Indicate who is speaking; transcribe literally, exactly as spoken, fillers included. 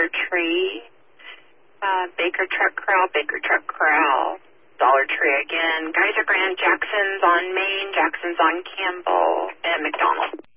Speaker 1: Dollar Tree, uh, Baker Truck Corral, Baker Truck Corral, Dollar Tree again, Geyser Grand, Jackson's on Main, Jackson's on Campbell, and McDonald's.